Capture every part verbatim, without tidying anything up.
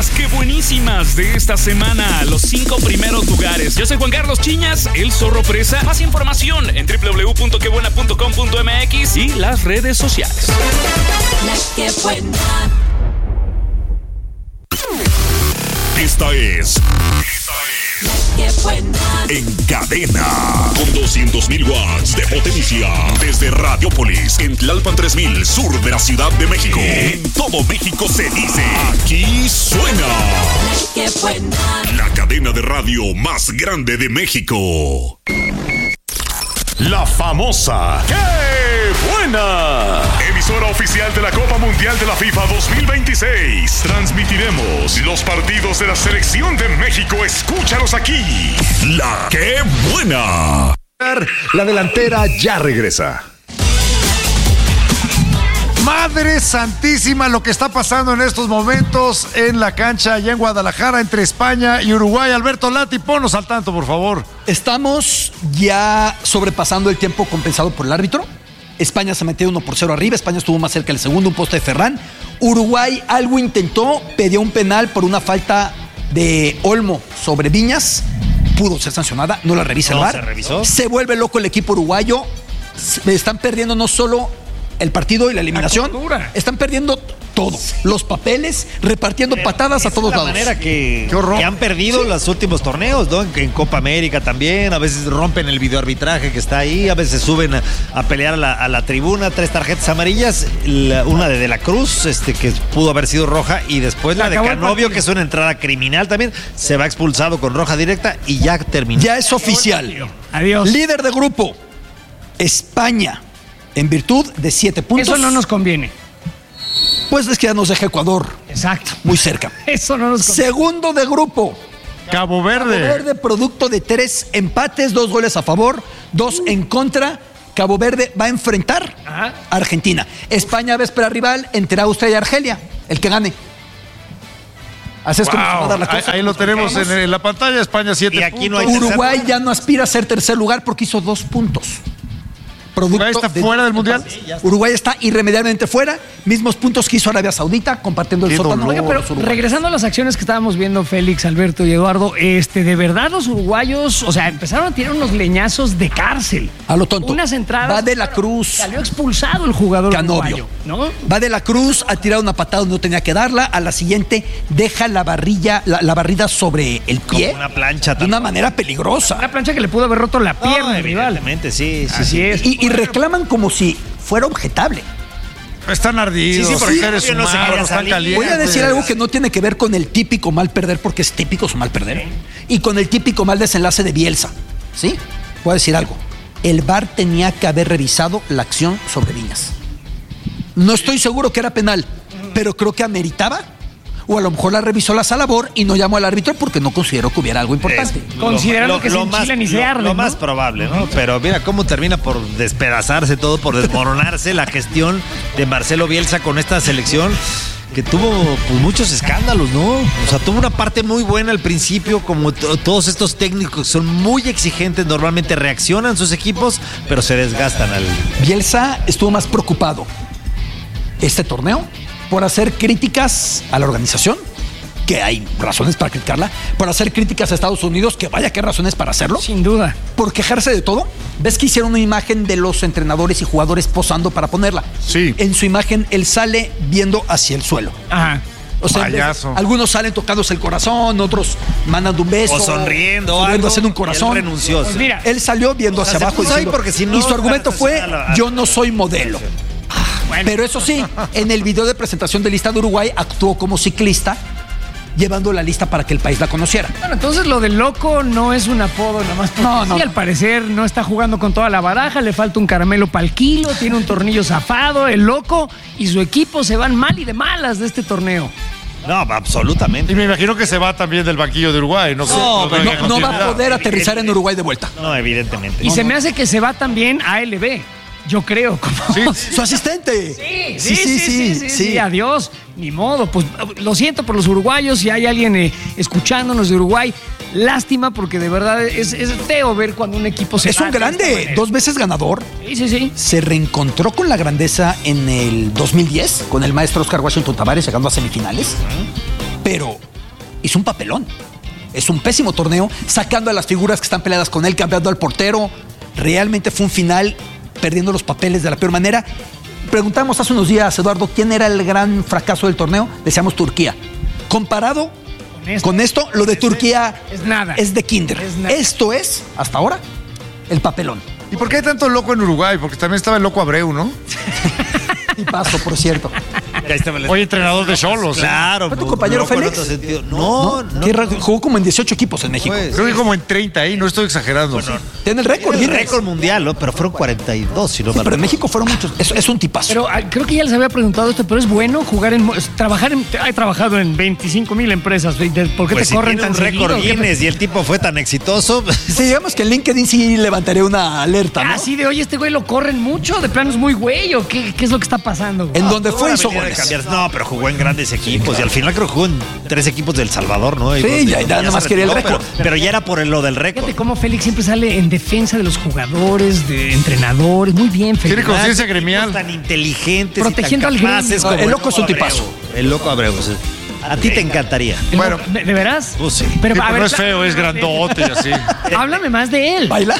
las que buenísimas de esta semana, los cinco primeros lugares. Yo soy Juan Carlos Chiñas, el Zorro Presa. Más información en doble u doble u doble u punto que buena punto com punto m x y las redes sociales. La que buena. Esta es... La que buena. En cadena, con doscientos mil watts de potencia, desde Radiopolis, en Tlalpan tres mil, sur de la Ciudad de México. En todo México se dice, aquí suena. La que buena. La cadena de radio más grande de México. La famosa ¡Qué buena! Emisora oficial de la Copa Mundial de la FIFA dos mil veintiséis. Transmitiremos los partidos de la Selección de México. Escúchalos aquí. La ¡Qué buena! La delantera ya regresa. Madre santísima, lo que está pasando en estos momentos en la cancha allá en Guadalajara entre España y Uruguay. Alberto Lati, ponnos al tanto, por favor. Estamos ya sobrepasando el tiempo compensado por el árbitro. España se metió uno por cero arriba. España estuvo más cerca del segundo, un poste de Ferran. Uruguay algo intentó, pidió un penal por una falta de Olmo sobre Viñas. Pudo ser sancionada, no la revisa el No V A R. se revisó. Se vuelve loco el equipo uruguayo. Están perdiendo no solo el partido y la eliminación, cultura. están perdiendo todo. Los papeles, repartiendo Pero patadas a esa todos es la lados. manera que, Qué horror. que han perdido los últimos torneos, ¿no? En, en Copa América también, a veces rompen el videoarbitraje que está ahí, a veces suben a, a pelear a la, a la tribuna, tres tarjetas amarillas, la- una de De la Cruz, este, que pudo haber sido roja, y después la de Acabó el Canovio, partido. que es una entrada criminal también, se va expulsado con roja directa y ya terminó. Ya es oficial. Adiós. Líder de grupo, España, en virtud de siete puntos. Eso no nos conviene. Pues es que ya nos deja Ecuador Exacto. muy cerca. Eso no nos conviene. Segundo de grupo, Cabo Verde. Cabo Verde, producto de tres empates, dos goles a favor, dos en contra. Cabo Verde va a enfrentar Ajá. a Argentina. España va a esperar rival entre Austria y Argelia, el que gane. Así es como se va a Wow. dar la Ahí, cosa. ahí lo tenemos en, en la pantalla. España siete Y aquí no puntos. hay- Uruguay ya no aspira a ser tercer lugar porque hizo dos puntos. Producto ¿Uruguay está de- fuera del Mundial? Uruguay está irremediablemente fuera. Mismos puntos que hizo Arabia Saudita, compartiendo el Qué sótano. dolor. Oiga, pero Los uruguayos. regresando a las acciones que estábamos viendo, Félix, Alberto y Eduardo, este, de verdad los uruguayos, o sea, empezaron a tirar unos leñazos de cárcel. A lo tonto. Unas entradas. Va de la bueno, Cruz. Salió expulsado el jugador Canovio. uruguayo, ¿no? Va de la Cruz a tirar una patada donde no tenía que darla. A la siguiente deja la barrilla, la, la barrida sobre el pie. Como una plancha De una manera peligrosa. Una plancha que le pudo haber roto la pierna No, al rival. evidentemente, sí, sí, Así sí. es. Y, y reclaman como si fuera objetable. Están ardidos. Sí, sí, porque seres Cambio no se humanos, quería están salir. calientes. Voy a decir algo que no tiene que ver con el típico mal perder, porque es típico su mal perder. Y con el típico mal desenlace de Bielsa. ¿Sí? Voy a decir algo. El V A R tenía que haber revisado la acción sobre Viñas. No estoy seguro que era penal, pero creo que ameritaba. O a lo mejor la revisó la Salabor y no llamó al árbitro porque no consideró que hubiera algo importante. Es Considerando que se enchilan y se lo- arden, Lo ¿no? más probable, ¿no? Pero mira cómo termina por despedazarse todo, por desmoronarse la gestión de Marcelo Bielsa con esta selección que tuvo pues, muchos escándalos, ¿no? O sea, tuvo una parte muy buena al principio, como t- todos estos técnicos que son muy exigentes, normalmente reaccionan sus equipos, pero se desgastan al... Bielsa estuvo más preocupado este torneo por hacer críticas a la organización, que hay razones para criticarla, por hacer críticas a Estados Unidos, que vaya que hay razones para hacerlo, Sin duda. por quejarse de todo. ¿Ves que hicieron una imagen de los entrenadores y jugadores posando para ponerla? Sí. En su imagen, él sale viendo hacia el suelo. Ajá. O sea, Payaso. algunos salen tocándose el corazón, otros mandando un beso. O sonriendo, sonriendo, algo, haciendo un y corazón. él renunció. Pues mira, Él salió viendo O sea, hacia se abajo puso ahí diciendo- porque si no, y su argumento para fue: sancionar a- yo no soy modelo. bueno, Pero eso sí, en el video de presentación de lista de Uruguay actuó como ciclista, llevando la lista para que el país la conociera. bueno, entonces lo del loco no es un apodo nada más. porque No, no, sí, no. al parecer no está jugando con toda la baraja, le falta un caramelo para el kilo, tiene un tornillo zafado, el loco y su equipo se van mal y de malas de este torneo. No, absolutamente. Y me imagino que se va también del banquillo de Uruguay. No, No, No pero tenga No, no va a continuidad. poder aterrizar en Uruguay de vuelta. No, evidentemente. Y se me hace que se va también a L B. Yo creo. Como... Su asistente. Sí, sí, sí, sí, sí, sí, adiós, ni modo, pues lo siento por los uruguayos, si hay alguien eh, escuchándonos de Uruguay, lástima porque de verdad es, es feo ver cuando un equipo se Es va un de esta grande, manera. dos veces ganador. Sí, sí, sí. Se reencontró con la grandeza en el dos mil diez, con el maestro Oscar Washington Tavares llegando a semifinales. Pero hizo un papelón. Es un pésimo torneo, sacando a las figuras que están peleadas con él, cambiando al portero. Realmente fue un final perdiendo los papeles de la peor manera. Preguntamos hace unos días, Eduardo, ¿quién era el gran fracaso del torneo? Decíamos Turquía. Comparado con esto, con esto lo de Turquía es nada. Es de kinder. Es nada. Esto es, hasta ahora, el papelón. ¿Y por qué hay tanto loco en Uruguay? Porque también estaba el loco Abreu, ¿no? Y paso, por cierto. Oye, entrenador de Xolos. Claro. ¿Fue tu compañero Félix? No, no. ¿Qué ra- Jugó como en dieciocho equipos en México. Pues, Creo que como en treinta ahí, no estoy exagerando. Bueno, Tiene el récord, el Guinness. récord mundial, ¿no? Pero fueron cuarenta y dos, si no Sí, mal pero en recuerdo. México fueron muchos. Es, es un tipazo. Pero ah, creo que ya les había preguntado esto, pero es bueno jugar en... Trabajar en... He trabajado en veinticinco mil empresas. ¿De- ¿Por qué Pues te si corren tiene tan un récord seguido? Guinness y el tipo fue tan exitoso. Sí, digamos que en LinkedIn sí levantaré una alerta, ¿no? Ah, sí, de oye, este güey lo corren mucho, de plano es muy güey, ¿o qué, qué es lo que está pasando? En donde Tuvo fue la hizo habilidad de goles. cambiar. No, pero jugó en grandes equipos y al final creo que jugó en tres equipos del Salvador, ¿no? Sí, donde- ya- donde ya nada se más quería el retiró, récord. Pero, pero ya era por el- lo del récord. Fíjate cómo Félix siempre sale en defensa de los jugadores, de entrenadores. Muy bien, Félix. Tiene conciencia Ah, gremial. Tan inteligentes, Protegiendo y tan al gremio. capaces No, como el loco es un Abreu. tipazo. El loco Abreu. Sí. A ti te encantaría. El- Bueno. ¿De, de veras? Pues sí. Pero, Sí, a pero ver, no es cla- feo, es grandote y así. Háblame más de él. ¿Baila?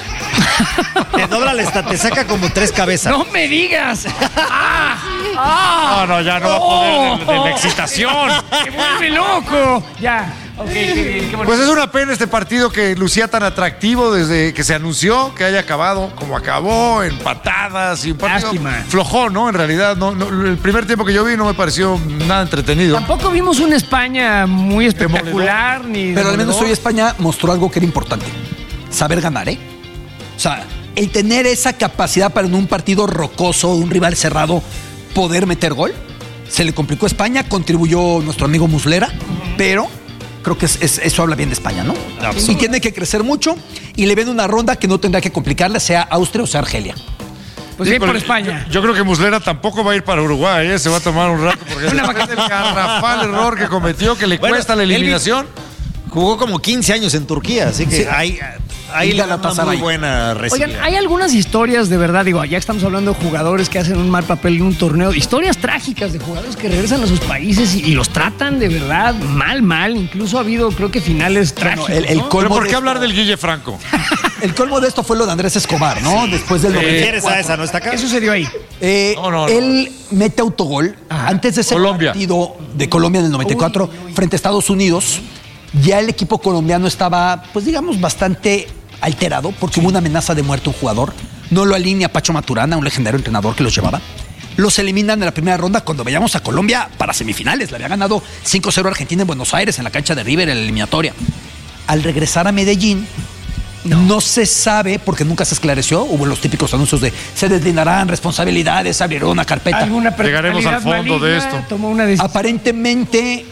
Te dobla la esta, te saca como tres cabezas. No me digas. ¡Ah! ¡Ah! No, no, ya no va a poder de, de la excitación. ¡Me vuelve loco! Ya. Ok, qué bien, qué bonito. Pues es una pena este partido que lucía tan atractivo desde que se anunció que haya acabado como acabó, en patadas y un partido Lástima. flojón, ¿no? En realidad, no, no, el primer tiempo que yo vi no me pareció nada entretenido. Tampoco vimos una España muy espectacular, ni... Pero al menos demoledor. hoy España mostró algo que era importante. Saber ganar, ¿eh? O sea, el tener esa capacidad para en un partido rocoso, un rival cerrado, poder meter gol. Se le complicó a España, contribuyó nuestro amigo Muslera, pero creo que es- es- eso habla bien de España, ¿no? Y tiene que crecer mucho y le ven una ronda que no tendrá que complicarle, sea Austria o sea Argelia. Pues bien Híjole, por España. Yo, yo creo que Muslera tampoco va a ir para Uruguay, ¿eh? Se va a tomar un rato porque Una después del garrafal error que cometió, que le Bueno, cuesta la él vi- eliminación. Jugó como quince años en Turquía, así que Sí. ahí, ahí Y le da una Galatasaray. muy buena recibida. Oigan, hay algunas historias de verdad, digo, ya que estamos hablando de jugadores que hacen un mal papel en un torneo, historias trágicas de jugadores que regresan a sus países y, y los tratan de verdad mal, mal. Incluso ha habido, creo que finales trágicos. el- el ¿no? colmo Pero ¿por de qué esto- hablar del Guille Franco? El colmo de esto fue lo de Andrés Escobar, ¿no? Después del ¿Te noventa y refieres a esa? ¿No está acá? ¿Qué sucedió ahí? Eh, No, no, no. él mete autogol Ajá. antes de ese Colombia. partido de Colombia en el noventa y cuatro frente a Estados Unidos. Ya el equipo colombiano estaba, pues digamos, bastante alterado porque hubo una amenaza de muerte a un jugador. No lo alinea Pacho Maturana, un legendario entrenador que los llevaba. Los eliminan en la primera ronda cuando veíamos a Colombia para semifinales. Le había ganado cinco cero a Argentina en Buenos Aires, en la cancha de River, en la eliminatoria. Al regresar a Medellín, no. se sabe, porque nunca se esclareció, hubo los típicos anuncios de se deslindarán responsabilidades, se abrirá una carpeta. ¿Alguna Llegaremos al personalidad fondo de maligna esto. tomó una decisión? Aparentemente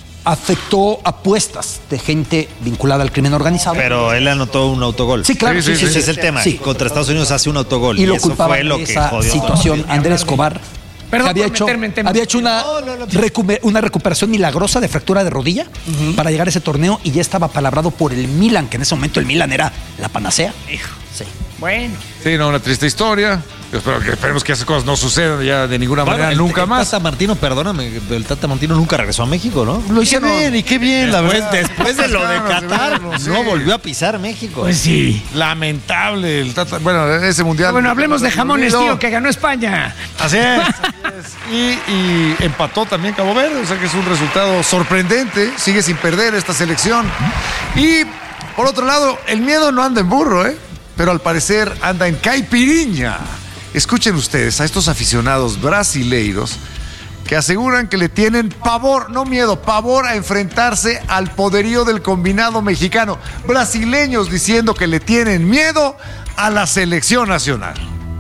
afectó apuestas de gente vinculada al crimen organizado. Pero él anotó un autogol. Sí, claro, Sí, sí, sí, sí, Ese sí. es el tema. Sí. Contra Estados Unidos hace un autogol. Y lo eso culpaba fue lo de que esa jodió. situación Andrés Escobar. Perdón que había por hecho, meterme en temas. había hecho una, recupe- una recuperación milagrosa de fractura de rodilla para llegar a ese torneo y ya estaba palabrado por el Milan, que en ese momento el Milan era la panacea. Sí. Bueno. Sí, no, una triste historia. Yo espero que, esperemos que esas cosas no sucedan ya de ninguna Bueno, manera, el- nunca el más. Tata Martino, perdóname, el Tata Martino nunca regresó a México, ¿no? Lo hizo bien, y qué bien, la Después, verdad. después de lo de Ganas Qatar, verlo, sí. no volvió a pisar México. Pues sí. Lamentable el Tata. Bueno, ese mundial. Bueno, hablemos de jamones, Olvido. tío, que ganó España. Así es. así es. Y, y empató también Cabo Verde, o sea que es un resultado sorprendente. Sigue sin perder esta selección. Y por otro lado, el miedo no anda en burro, ¿eh? Pero al parecer anda en caipiriña. Escuchen ustedes a estos aficionados brasileiros que aseguran que le tienen pavor, no miedo, pavor a enfrentarse al poderío del combinado mexicano. Brasileños diciendo que le tienen miedo a la selección nacional.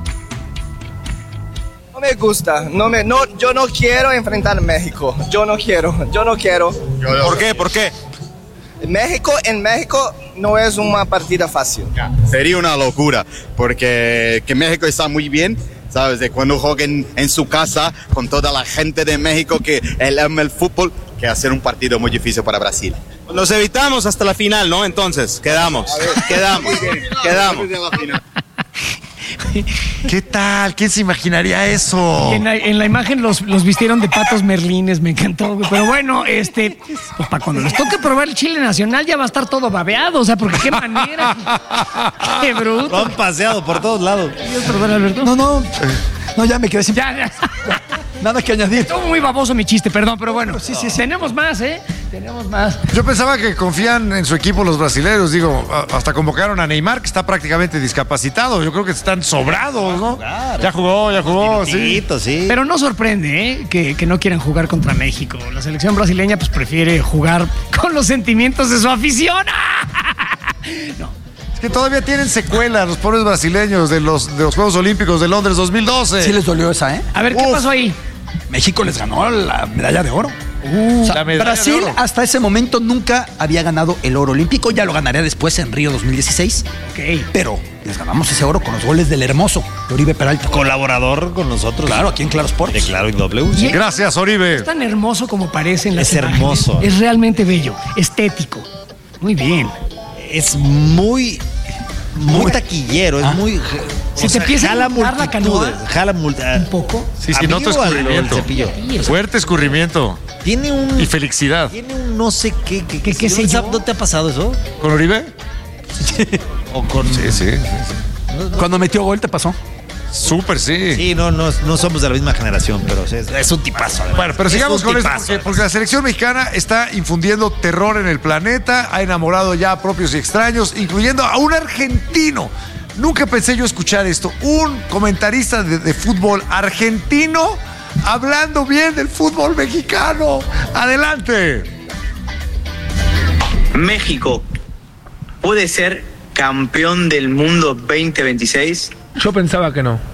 No me gusta, no me, no, yo no quiero enfrentar a México, yo no quiero, yo no quiero. ¿Por qué? ¿Por qué? México, en México no es una partida fácil. Sería una locura, porque que México está muy bien, ¿sabes? De cuando jueguen en su casa con toda la gente de México que él ama el fútbol, que hacer un partido muy difícil para Brasil. Nos evitamos hasta la final, ¿no? Entonces, quedamos, quedamos, quedamos. ¿Qué tal? ¿Quién se imaginaría eso? Y en, la, en la imagen los, los vistieron de patos merlines, me encantó, güey. Pero bueno, este, pues para cuando les toque probar el chile nacional ya va a estar todo babeado, o sea, porque qué manera. Qué bruto. Lo han paseado por todos lados. ¿Quieres probar, Alberto? No, no. No, ya me quedé sin. Ya, ya. Nada que añadir. Estuvo muy baboso mi chiste, perdón, pero bueno. Sí, sí, sí. Tenemos más, ¿eh? Tenemos más. Yo pensaba que confían en su equipo los brasileños. Digo, a- hasta convocaron a Neymar, que está prácticamente discapacitado. Yo creo que están sobrados, ¿no? Ya jugó, ya jugó, sí. Minutito, sí. Pero no sorprende, ¿eh? Que, que no quieran jugar contra México. La selección brasileña, pues, prefiere jugar con los sentimientos de su afición. No. Es que todavía tienen secuelas los pobres brasileños de los, de los Juegos Olímpicos de Londres dos mil doce. Sí les dolió esa, ¿eh? A ver, ¿qué Uf. pasó ahí? México les ganó la medalla de oro. Uh, O sea, la medalla Brasil de oro. hasta ese momento nunca había ganado el oro olímpico, ya lo ganaría después en Río dos mil dieciséis. Ok. Pero les ganamos ese oro con los goles del Hermoso, de Oribe Peralta. Colaborador con nosotros. Claro, aquí en Claro Sports. De Claro y W. Y- Gracias, Oribe. Es tan hermoso como parece en las Es imágenes. hermoso. Es realmente bello, estético. Muy bien. Es muy, muy taquillero, es Ah. muy. Se o te sea, empieza a jala inflar la multitudes, canoa. jala multa- Un poco. Sí, sí, ¿A mí noto o al- escurrimiento. al cepillo? Fuerte escurrimiento Tiene un. y felicidad. Tiene un no sé qué. ¿Qué, ¿Qué- qué sé yo? ¿No te ha pasado eso? ¿Con Oribe? O con. Sí, sí. Cuando metió gol, ¿te pasó? Súper, sí. Sí, no, no, no somos de la misma generación, pero es, es un tipazo. además. Bueno, pero Es sigamos un con esto, tipazo. porque, porque la selección mexicana está infundiendo terror en el planeta, ha enamorado ya a propios y extraños, incluyendo a un argentino. Nunca pensé yo escuchar esto. Un comentarista de, de fútbol argentino hablando bien del fútbol mexicano. Adelante. México puede ser campeón del mundo veinte veintiséis. Yo pensaba que no.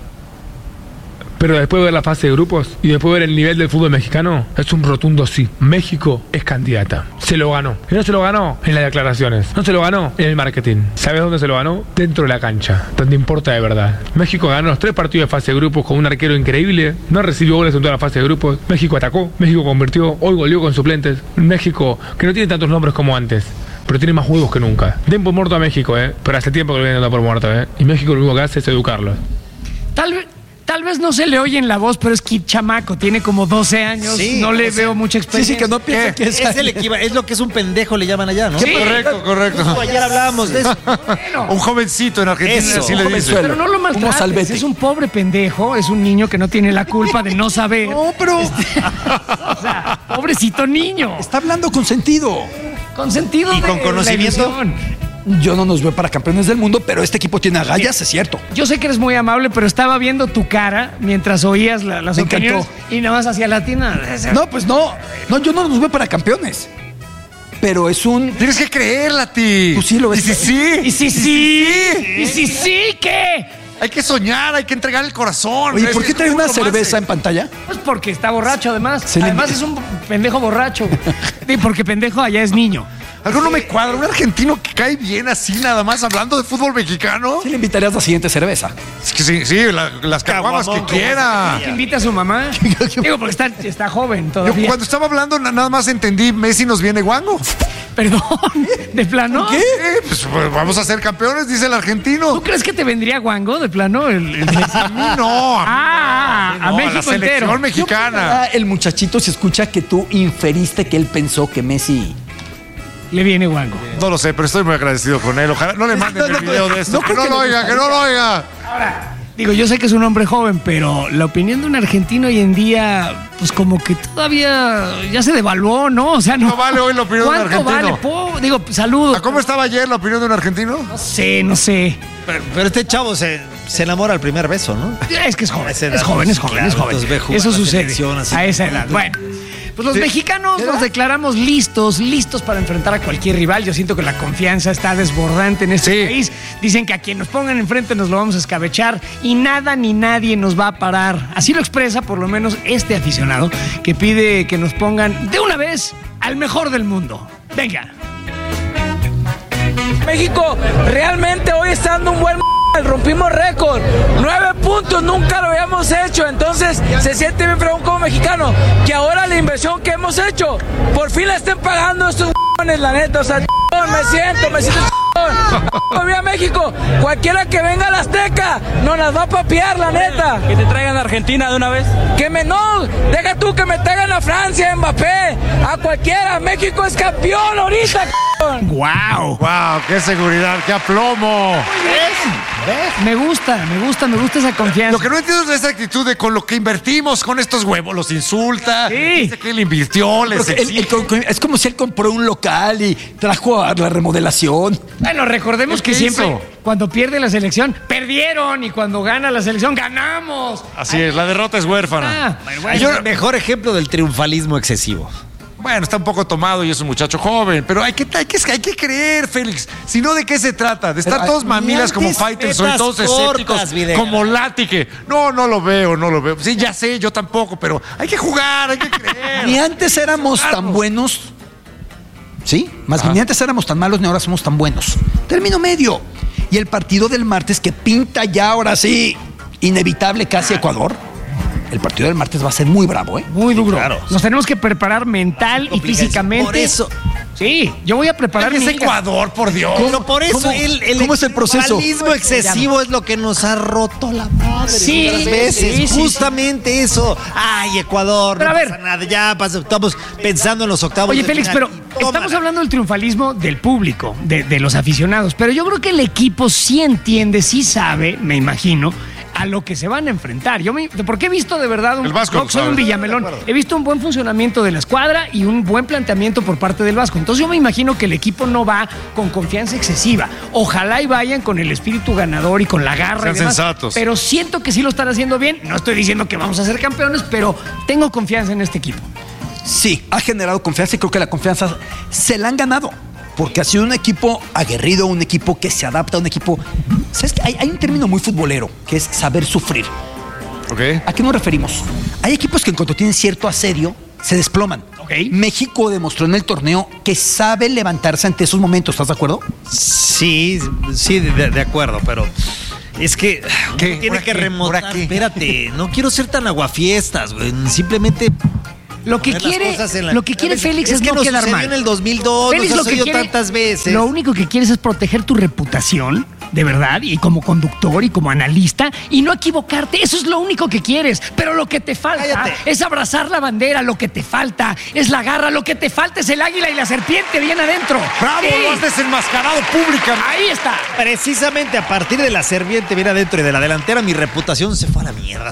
Pero después de ver la fase de grupos y después de ver el nivel del fútbol mexicano, es un rotundo sí. México es candidata. Se lo ganó. Y no se lo ganó en las declaraciones. No se lo ganó en el marketing. ¿Sabes dónde se lo ganó? Dentro de la cancha. Donde importa de verdad. México ganó los tres partidos de fase de grupos con un arquero increíble. No recibió goles en toda la fase de grupos. México atacó. México convirtió. Hoy goleó con suplentes. México que no tiene tantos nombres como antes. Pero tiene más juegos que nunca. Den por muerto a México, ¿eh? Pero hace tiempo que lo vienen dando por muerto, ¿eh? Y México lo único que hace es educarlos. Tal vez. Tal vez no se le oye en la voz, pero es Kid Chamaco, tiene como doce años, Sí, no le o sea, veo mucha experiencia. Sí, sí, que no piensa que es. Es el equiva- es lo que es un pendejo, le llaman allá, ¿no? Sí. Correcto, correcto. Justo ayer hablábamos de eso. Bueno, Un jovencito en Argentina, Eso, así un le jovenzuelo. dicen. pero no lo Como maltrates, Salvete. es un pobre pendejo, es un niño que no tiene la culpa de no saber. No, pero O sea, pobrecito niño, está hablando con sentido. con sentido Y de con la conocimiento. ilusión. Yo no nos veo para campeones del mundo, pero este equipo tiene agallas, es cierto. Yo sé que eres muy amable, pero estaba viendo tu cara mientras oías la- las Me opiniones encantó. y nada más hacia la tina. No, pues no. No, yo no nos veo para campeones. Pero es un. Tienes que creerla a ti. Tú sí lo ves. Y si sí. ¿Y si sí? ¿Y si sí qué? Hay que soñar, hay que entregar el corazón. Oye, Es- ¿por qué es trae como una un romance. cerveza en pantalla? Pues porque está borracho además. Se le- Además es un pendejo borracho. Y porque pendejo allá es niño. Algo no me cuadra. Un argentino que cae bien así, nada más hablando de fútbol mexicano. Sí le invitarías la siguiente cerveza. Es que sí, sí, la- las caguamas que Caguamón, quiera. Que invita a su mamá. Digo, porque está, está joven Yo todavía. cuando estaba hablando na- nada más entendí, Messi nos viene guango. Perdón, de plano. ¿Qué? Pues, pues, vamos a ser campeones, dice el argentino. ¿Tú crees que te vendría guango de plano? El, el- A mí no. A mí Ah, no, a no, México la selección entero. mexicana. Ah, el muchachito se escucha que tú inferiste que él pensó que Messi. Le viene guango. No lo sé, pero estoy muy agradecido con él. Ojalá no le manden No, no, el video no, de esto. no que creo no que lo le oiga, que no lo oiga. Ahora, digo, yo sé que es un hombre joven, pero la opinión de un argentino hoy en día, pues como que todavía ya se devaluó, ¿no? O sea, no. No vale hoy la opinión de un ¿Cuánto argentino. vale? Po- digo, saludos. ¿A cómo estaba ayer la opinión de un argentino? No sé, no sé. Pero, pero este chavo se, se enamora al primer beso, ¿no? Es que es joven. A esa edad, Es joven, es joven, claro, es joven. entonces ve jugar Eso la sucede selección así. a esa edad. Bueno. Pues los mexicanos nos declaramos listos, listos para enfrentar a cualquier rival. Yo siento que la confianza está desbordante en este Sí. país. Dicen que a quien nos pongan enfrente nos lo vamos a escabechar y nada ni nadie nos va a parar. Así lo expresa por lo menos este aficionado que pide que nos pongan de una vez al mejor del mundo. Venga. México realmente hoy está dando un buen rompimos récord, nueve puntos, nunca lo habíamos hecho, entonces se siente bien fregón como mexicano, que ahora la inversión que hemos hecho, por fin la estén pagando estos la neta, o sea, me siento, me siento ¡Viva México! Cualquiera que venga a la Azteca nos las va a papear, la neta. Que te traigan a Argentina de una vez. Que me no, deja tú que me traigan a Francia, Mbappé, a cualquiera. México es campeón ahorita. ¡Wow! ¡Wow! ¡Qué seguridad! ¡Qué aplomo! ¿Ves? Me gusta, me gusta, me gusta esa confianza. Lo que no entiendo es esa actitud de con lo que invertimos con estos huevos, los insulta, sí. Dice que él invirtió, les él, él, es como si él compró un local y trajo a la remodelación. Bueno, recordemos que siempre, hizo? Cuando pierde la selección, perdieron, y cuando gana la selección, ganamos. Así Ay. es, la derrota es huérfana. Ah, bueno, bueno, es el mejor ejemplo del triunfalismo excesivo. Bueno, está un poco tomado y es un muchacho joven, pero hay que, hay que, hay que creer, Félix. Si no, ¿de qué se trata? ¿De estar pero, todos mamilas como fighters o todos escépticos como Latique? No, no lo veo, no lo veo. Sí, ya sé, yo tampoco, pero hay que jugar, hay que creer. Ni antes éramos claro. tan buenos, ¿sí? Más bien, ni antes éramos tan malos, ni ahora somos tan buenos. Término medio. Y el partido del martes que pinta ya ahora sí, inevitable casi Ecuador. El partido del martes va a ser muy bravo, ¿eh? Muy duro. Claro. Nos tenemos que preparar mental y físicamente. Por eso. Sí, yo voy a preparar mi Ecuador, por Dios. Pero por eso ¿Cómo, el, el ¿cómo es el proceso? El excesivo es lo que nos ha roto la madre sí, otras veces. Sí, sí, Justamente sí. eso. Ay, Ecuador, pero no a ver, pasa nada. Ya pasa, estamos pensando en los octavos. Oye, Félix, pero estamos hablando del triunfalismo del público, de, de los aficionados. Pero yo creo que el equipo sí entiende, sí sabe, me imagino, a lo que se van a enfrentar. Yo me, porque he visto de verdad un, el Vasco, no, soy un Villamelón. He visto un buen funcionamiento de la escuadra y un buen planteamiento por parte del Vasco. Entonces yo me imagino que el equipo no va con confianza excesiva. Ojalá y vayan con el espíritu ganador y con la garra. Sean y demás, sensatos. Pero siento que sí lo están haciendo bien. No estoy diciendo que vamos a ser campeones, pero tengo confianza en este equipo. Sí, ha generado confianza y creo que la confianza se la han ganado. Porque ha sido un equipo aguerrido, un equipo que se adapta, un equipo... ¿Sabes qué? Hay, hay un término muy futbolero, que es saber sufrir. Okay. ¿A qué nos referimos? Hay equipos que en cuanto tienen cierto asedio, se desploman. Okay. México demostró en el torneo que sabe levantarse ante esos momentos, ¿estás de acuerdo? Sí, sí, de, de acuerdo, pero... Es que ¿Qué? tiene que qué? remontar. Espérate, no quiero ser tan aguafiestas, güey. Simplemente... Lo que quiere, la... lo que quiere Félix es, es que no nos quedar mal. En el dos mil dos, Félix nos lo que quiere, tantas veces. Lo único que quieres es proteger tu reputación, de verdad, y como conductor y como analista, y no equivocarte. Eso es lo único que quieres. Pero lo que te falta Cállate. es abrazar la bandera. Lo que te falta es la garra. Lo que te falta es el águila y la serpiente bien adentro. ¡Bravo! Sí. Lo has desenmascarado públicamente. Ahí está. Precisamente a partir de la serpiente bien adentro y de la delantera, mi reputación se fue a la mierda.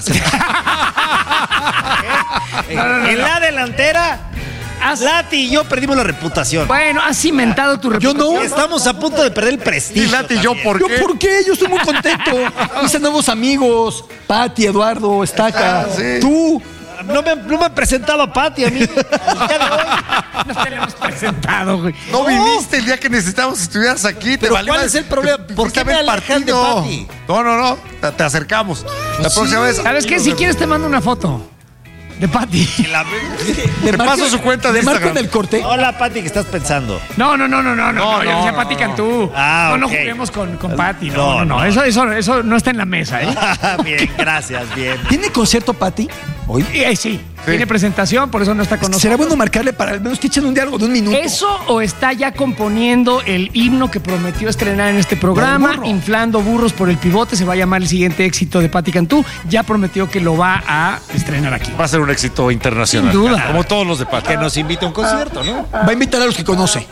¿Eh? no, no, no, en no. la delantera, Has... Lati y yo perdimos la reputación. Bueno, has cimentado tu reputación. Yo no. Estamos a punto de perder el prestigio. Y Lati y yo, ¿por qué? ¿Yo por qué? Yo estoy muy contento. Hice nuevos amigos. Pati, Eduardo, Estaca. Ah, sí. Tú. No me, no me han presentado a Pati, a mí. El día de hoy. No te lo hemos presentado, güey. No, no viniste el día que necesitábamos que estuvieras aquí. Pero ¿cuál es el problema? ¿Por qué me alejan de Pati? No, no, no. Te, te acercamos. La sí. próxima vez. ¿Sabes qué? Si quieres te mando una foto. De Pati. Te paso su cuenta de, de Instagram. Del corte. Hola, Pati, ¿qué estás pensando? No, no, no, no, no, no. no, no yo decía no, Pati Cantú. Ah, no, no okay. juguemos con, con Pati. No, no, no. no. Eso, eso, eso no está en la mesa, ¿eh? Bien, gracias, bien. ¿Tiene concierto Pati hoy? Eh, sí. Sí. Tiene presentación, por eso no está con nosotros. ¿Será bueno marcarle para al menos que echen un diálogo de un minuto? ¿Eso o está ya componiendo el himno que prometió estrenar en este programa? Burro. Inflando burros por el pivote. Se va a llamar el siguiente éxito de Pati Cantú. Ya prometió que lo va a estrenar aquí. Va a ser un éxito internacional. Sin duda. Como todos los de Pati. Que nos invite a un concierto, ¿no? Va a invitar a los que conoce.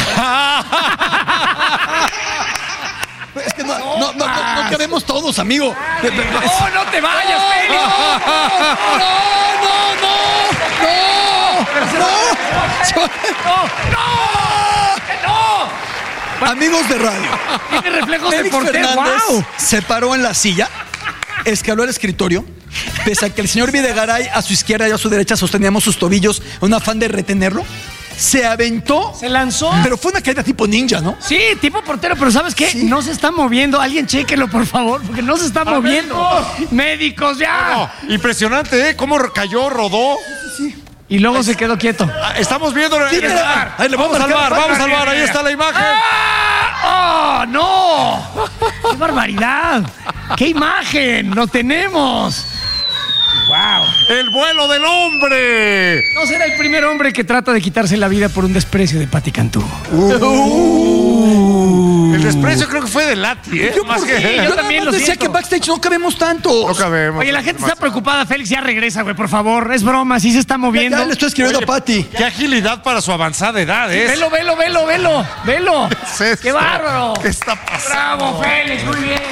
Es que no, no, no, no, no cabemos todos, amigo. ¡No, no te vayas, Félix! ¡No, no, no! ¡No! ¡No! ¡No! Amigos de radio. Tiene reflejos de Félix portero. Fernández ¡Wow! se paró en la silla, escaló el escritorio, pese a que el señor Videgaray a su izquierda y a su derecha sosteníamos sus tobillos en un afán de retenerlo. Se aventó. Se lanzó. Pero fue una caída tipo ninja, ¿no? Sí, tipo portero, pero ¿sabes qué? Sí. No se está moviendo. Alguien chéquelo, por favor, porque no se está ¡A moviendo. Médicos, ¡Médicos ya! No, impresionante, ¿eh? Cómo cayó, rodó. Sí, sí. Y luego es... se quedó quieto. Estamos viendo. Sí, el bar. Ahí le vamos al bar, vamos al bar. Ahí está la imagen. ¡Ah! ¡Oh, no! ¡Qué barbaridad! ¡Qué imagen! ¡Lo tenemos! ¡Wow! ¡El vuelo del hombre! No será el primer hombre que trata de quitarse la vida por un desprecio de Pati Cantú. Uh. El desprecio creo que fue de Lati, ¿eh? Yo, Más por- que... sí, yo también lo decía siento. que backstage no cabemos tanto. No cabemos. Oye, la gente está preocupada. Félix, ya regresa, güey, por favor. Es broma, sí se está moviendo. Ya le estoy escribiendo Oye, a Pati. Qué agilidad para su avanzada edad, ¿eh? Velo, velo, velo, velo, velo. es esto? ¡Qué bárbaro! ¿Qué está pasando? ¡Bravo, Félix! Muy bien.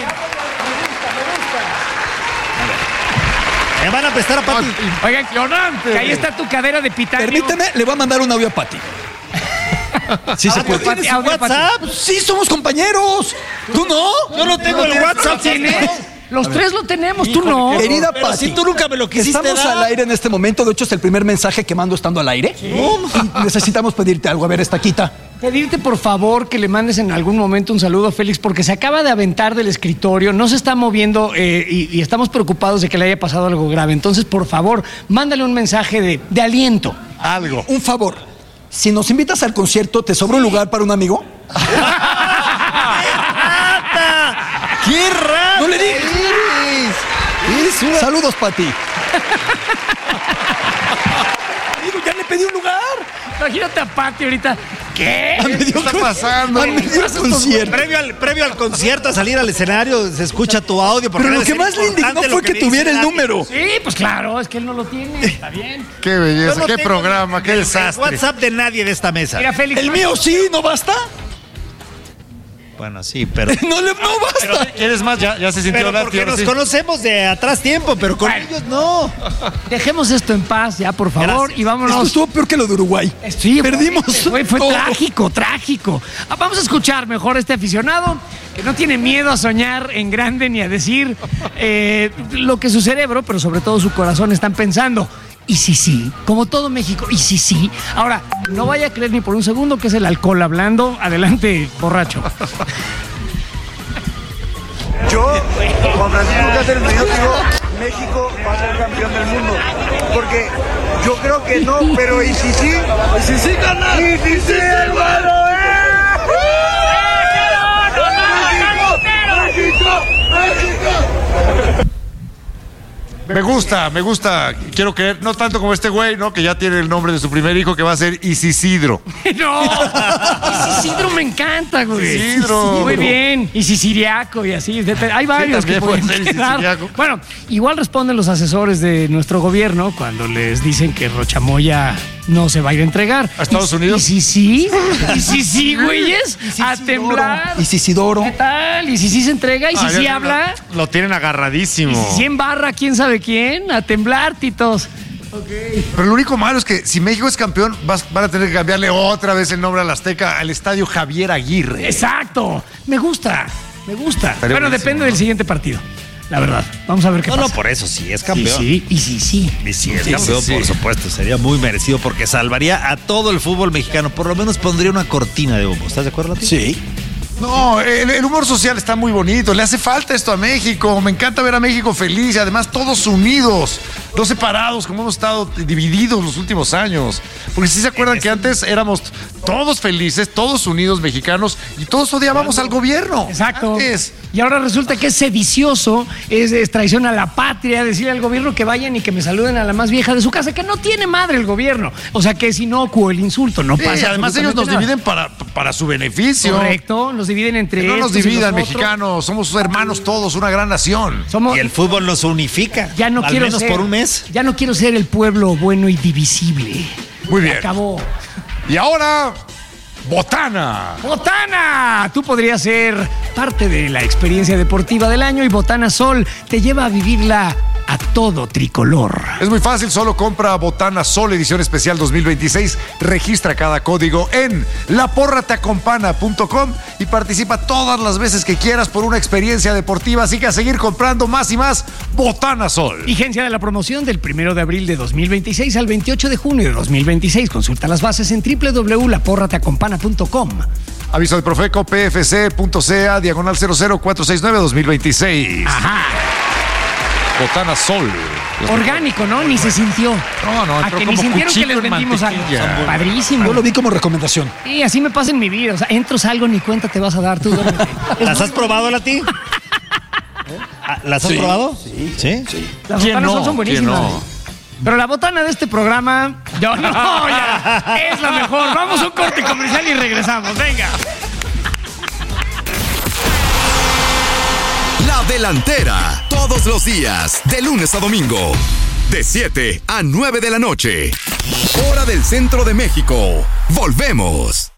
Me van a prestar a Pati. Oigan, que ahí está tu cadera de pitanio. Permíteme, le voy a mandar un audio a Pati. Sí se puede. Pati, audio, Pati. WhatsApp? Sí, somos compañeros. ¿Tú no? Yo no tengo el WhatsApp. ¿Tienes? Los tres lo tenemos, tú no. Querida Pero Pati, si tú nunca me lo quisiste estamos dar. al aire en este momento. De hecho, es el primer mensaje que mando estando al aire. Y necesitamos pedirte algo. A ver, esta quita. Pedirte, por favor, que le mandes en algún momento un saludo a Félix, porque se acaba de aventar del escritorio, no se está moviendo eh, y, y estamos preocupados de que le haya pasado algo grave. Entonces, por favor, mándale un mensaje de, de aliento. Algo. Un favor. Si nos invitas al concierto, ¿te sobra un lugar para un amigo? ¡Qué raro! ¡No le digas! Saludos, Pati. Amigo, ya le pedí un lugar. Imagínate a Pati ahorita. ¿Qué? ¿Qué está pasando? A medio concierto. Previo al, previo al concierto, a salir al escenario, se escucha tu audio. porque Pero lo debe que ser más le indignó importante fue lo que dice tuviera el Lati. número. Sí, pues claro, es que él no lo tiene. Está bien. Qué Yo belleza, no qué tengo programa, el- qué el desastre. WhatsApp de nadie de esta mesa. Mira, Félix. El mío sí, ¿no basta? Bueno, sí, pero. No le no basta. ¿Quieres más? Ya, ya se sintió Pero Lati, porque ahora nos sí. conocemos de atrás tiempo, pero con Bueno. ellos no. Dejemos esto en paz ya, por favor, Gracias. y vámonos. Esto estuvo peor que lo de Uruguay. Sí, Perdimos Fue, fue todo. trágico, trágico. Ah, Vamos a escuchar mejor a este aficionado que no tiene miedo a soñar en grande ni a decir eh, lo que su cerebro, pero sobre todo su corazón están pensando. Y sí, sí, como todo México, y sí, sí. Ahora, no vaya a creer ni por un segundo que es el alcohol hablando. Adelante, borracho. Yo, Juan Francisco Cáceres Muñoz, digo, México va a ser campeón del mundo. Porque yo creo que no, pero ¿y si sí? ¿Y si sí, carnal? ¿Y si sí, hermano? ¡México! ¡México! Me gusta, me gusta. Quiero creer, no tanto como este güey, ¿no? Que ya tiene el nombre de su primer hijo, que va a ser Isisidro. No, Isidro me encanta, güey. Isidro. Muy bien. Y Siciliaco y así. Hay varios también que puede pueden ser quedar. Siciliaco. Bueno, igual responden los asesores de nuestro gobierno cuando les dicen que Rochamoya no se va a ir a entregar. ¿A Estados Y- Unidos? Y sí, sí. Y sí, sí, güeyes. A temblar. Y Isidoro. ¿Qué tal? Y si sí se entrega. Y si Ah, sí ya- habla. Lo tienen agarradísimo. Y si sí embarra, quién sabe quién. A temblar, titos. Pero lo único malo es que si México es campeón, vas- van a tener que cambiarle otra vez el nombre al Azteca al estadio Javier Aguirre. Exacto. Me gusta. Me gusta. Estaría Bueno, buenísimo, depende ¿no? del siguiente partido. La verdad. Vamos a ver qué No, pasa. no, por eso sí es campeón. Sí, sí, y sí, sí. Y sí, es Sí, campeón, sí, por sí. supuesto. Sería muy merecido porque salvaría a todo el fútbol mexicano. Por lo menos pondría una cortina de humo. ¿Estás de acuerdo, Lati? Sí. No, el, el humor social está muy bonito. Le hace falta esto a México. Me encanta ver a México feliz y además todos unidos, no separados, como hemos estado divididos los últimos años. Porque si se acuerdan que antes éramos todos felices, todos unidos mexicanos y todos odiábamos al gobierno. Exacto. Antes. Y ahora resulta que es sedicioso, es, es traición a la patria, decirle al gobierno que vayan y que me saluden a la más vieja de su casa, que no tiene madre el gobierno. O sea que es inocuo el insulto, no Sí, pasa. además ellos nos absolutamente nada. dividen para, para su beneficio. Correcto, nos dividen entre Que no nos estos y dividan, los otros. mexicanos. Somos hermanos todos, una gran nación. Somos, Y el fútbol nos unifica. ya no al quiero menos ser, por un mes. Ya no quiero ser el pueblo bueno y divisible. Muy bien. Se acabó. Y ahora, Botana. Botana, tú podrías ser parte de la experiencia deportiva del año y Botana Sol te lleva a vivirla a todo tricolor. Es muy fácil, solo compra Botana Sol edición especial dos mil veintiséis, registra cada código en la porra te acompaña punto com y participa todas las veces que quieras por una experiencia deportiva, así que a seguir comprando más y más Botana Sol. Vigencia de la promoción del primero de abril de dos mil veintiséis al veintiocho de junio de dos mil veintiséis. Consulta las bases en doble u doble u doble u punto la porra te acompaña punto com. Aviso de Profeco P F C punto C A diagonal cero cero cuatro seis nueve dos mil veintiséis. Ajá. Botana Sol. Orgánico, ¿no? Ni se sintió. No, no, a entró que ni como sintieron que cuchillo les en vendimos algo. mantequilla. Padrísimo. Yo lo vi como recomendación. Y así me pasa en mi vida. O sea, entro, salgo, ni cuenta te vas a dar tú. duérmete. Es ¿Las muy has probado, Lati? Ah, ¿Las has Sí. probado? Sí. ¿Sí? Las ¿Quién botanas no? son, son ¿Quién buenísimas. no? Pero la botana de este programa, yo no, ya, es la mejor. Vamos a un corte comercial y regresamos. Venga. La Delantera. Todos los días, de lunes a domingo. De siete a nueve de la noche. Hora del centro de México. Volvemos.